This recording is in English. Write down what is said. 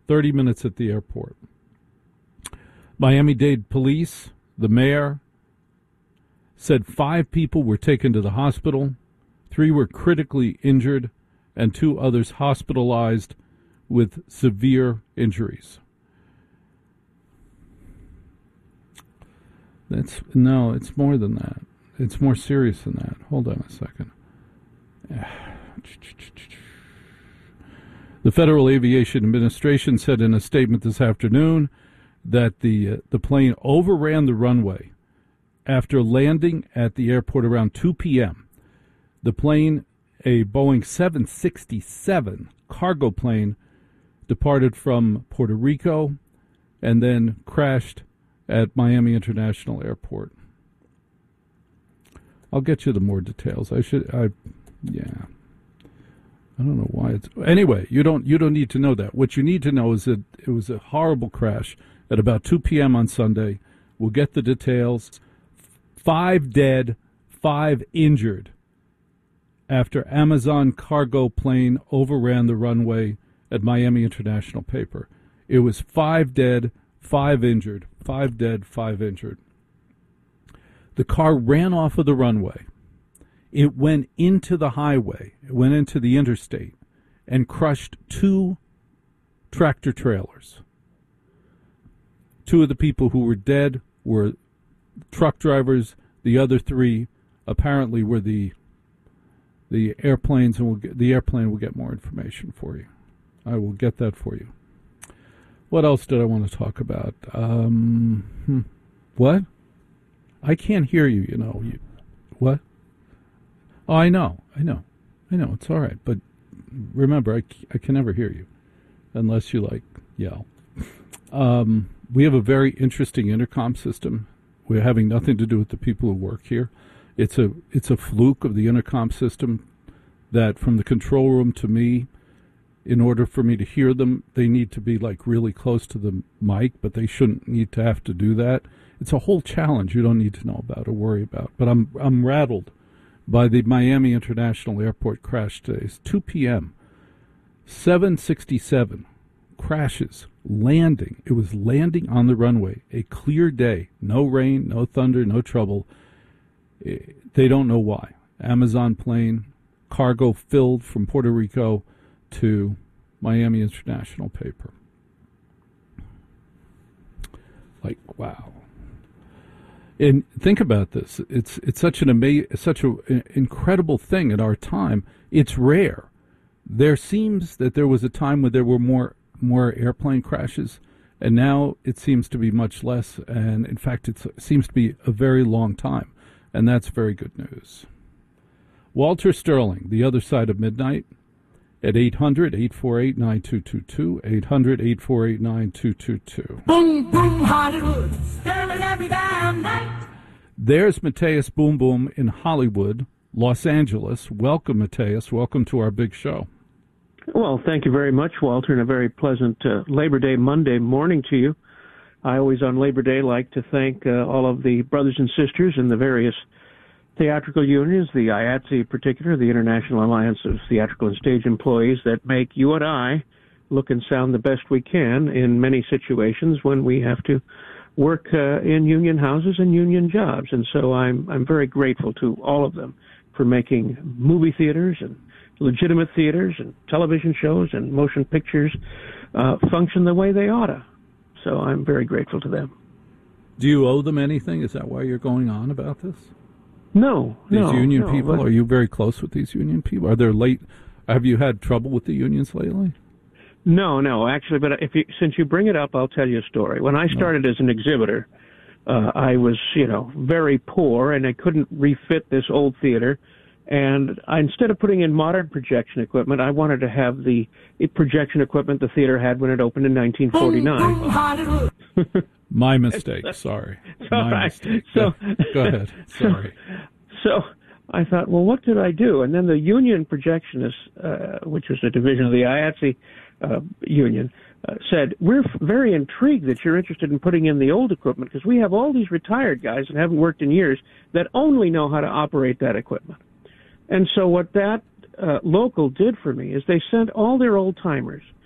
30 minutes at the airport. Miami-Dade police, the mayor, said 5 people were taken to the hospital, 3 were critically injured, and 2 others hospitalized with severe injuries. No, it's more than that. It's more serious than that. Hold on a second. The Federal Aviation Administration said in a statement this afternoon that the plane overran the runway after landing at the airport around 2 p.m. The plane, a Boeing 767 cargo plane, departed from Puerto Rico and then crashed at Miami International Airport. I'll get you the more details. I don't know why it's... Anyway, you don't need to know that. What you need to know is that it was a horrible crash at about 2 p.m. on Sunday. We'll get the details. 5 dead, 5 injured after Amazon cargo plane overran the runway at Miami International Paper. It was 5 dead, 5 injured. 5 dead, 5 injured. The car ran off of the runway. It went into the highway. It went into the interstate and crushed 2 tractor trailers. 2 of the people who were dead were truck drivers. The other 3 apparently were the airplanes, and the airplane will get more information for you. I will get that for you. What else did I want to talk about? What? I can't hear you, What? Oh, I know. It's all right. But remember, I can never hear you unless you, yell. We have a very interesting intercom system. We're having nothing to do with the people who work here. It's a fluke of the intercom system that from the control room to me, in order for me to hear them, they need to be really close to the mic, but they shouldn't need to have to do that. It's a whole challenge you don't need to know about or worry about. But I'm rattled by the Miami International Airport crash today. It's 2 p.m. 767 crashes, landing. It was landing on the runway. A clear day. No rain, no thunder, no trouble. They don't know why. Amazon plane, cargo filled from Puerto Rico to Miami International Paper. Wow. And think about this. It's such an incredible thing at our time. It's rare. There seems that there was a time when there were more airplane crashes, and now it seems to be much less. And in fact, it seems to be a very long time, and that's very good news. Walter Sterling, The Other Side of Midnight, at 800-848-9222, 800-848-9222. Boom, boom, Hollywood, Sterling every damn night. There's Mateus Boom Boom in Hollywood, Los Angeles. Welcome, Mateus. Welcome to our big show. Well, thank you very much, Walter, and a very pleasant Labor Day Monday morning to you. I always on Labor Day like to thank all of the brothers and sisters in the various theatrical unions, the IATSE in particular, the International Alliance of Theatrical and Stage Employees, that make you and I look and sound the best we can in many situations when we have to work in union houses and union jobs. And so I'm very grateful to all of them for making movie theaters and legitimate theaters and television shows and motion pictures function the way they ought to. So I'm very grateful to them. Do you owe them anything? Is that why you're going on about this? No. These union people, are you very close with these union people? Have you had trouble with the unions lately? No, actually, but since you bring it up, I'll tell you a story. When I started as an exhibitor, I was, very poor, and I couldn't refit this old theater. And instead of putting in modern projection equipment, I wanted to have the projection equipment the theater had when it opened in 1949. My mistake. Sorry. My mistake. So, go ahead. Sorry. So I thought, well, what did I do? And then the union projectionists, which was a division of the IATSE union, said, we're very intrigued that you're interested in putting in the old equipment because we have all these retired guys that haven't worked in years that only know how to operate that equipment. And so what that local did for me is they sent all their old-timers